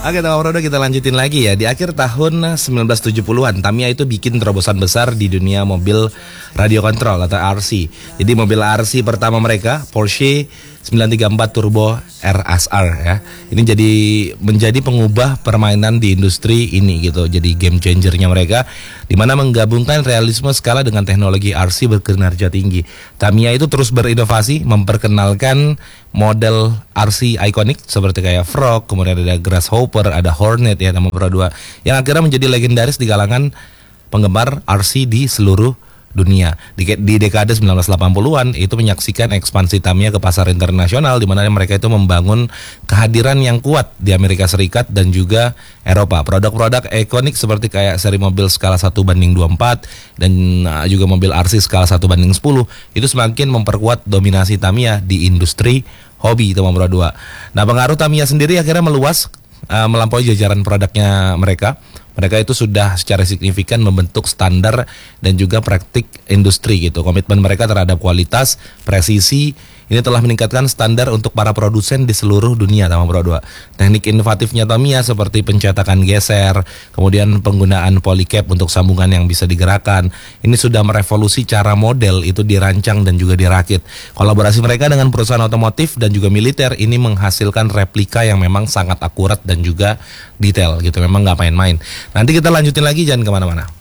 Oke, Tama Prodo, kita lanjutin lagi ya. Di akhir tahun 1970-an, Tamiya itu bikin terobosan besar di dunia mobil radio kontrol atau RC. Jadi mobil RC pertama mereka, Porsche 934 Turbo RSR ya. Ini menjadi pengubah permainan di industri ini gitu. Jadi game changernya mereka, di mana menggabungkan realisme skala dengan teknologi RC berkinerja tinggi. Tamiya itu terus berinovasi, memperkenalkan model RC ikonik seperti kayak Frog, kemudian ada Grasshopper, ada Hornet ya, Tama Pro 2, yang akhirnya menjadi legendaris di kalangan penggemar RC di seluruh dunia. Di dekade 1980-an itu menyaksikan ekspansi Tamiya ke pasar internasional, di mana mereka itu membangun kehadiran yang kuat di Amerika Serikat dan juga Eropa. Produk-produk ikonik seperti kayak seri mobil skala 1:24 dan juga mobil RC skala 1:10 itu semakin memperkuat dominasi Tamiya di industri hobi, Tama Pro 2. Nah, pengaruh Tamiya sendiri akhirnya meluas melampaui jajaran produknya mereka. Mereka itu sudah secara signifikan membentuk standar dan juga praktik industri gitu. Komitmen mereka terhadap kualitas, presisi, ini telah meningkatkan standar untuk para produsen di seluruh dunia, Tama Pro 2. Teknik inovatifnya Tamiya seperti pencetakan geser, kemudian penggunaan polycap untuk sambungan yang bisa digerakkan. Ini sudah merevolusi cara model itu dirancang dan juga dirakit. Kolaborasi mereka dengan perusahaan otomotif dan juga militer ini menghasilkan replika yang memang sangat akurat dan juga detail gitu. Memang nggak main-main. Nanti kita lanjutin lagi, jangan kemana-mana.